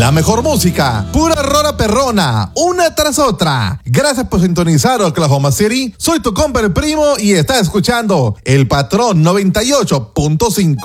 La mejor música, pura rola perrona, una tras otra. Gracias por sintonizar Oklahoma City. Soy tu compa el primo y estás escuchando El Patrón 98.5.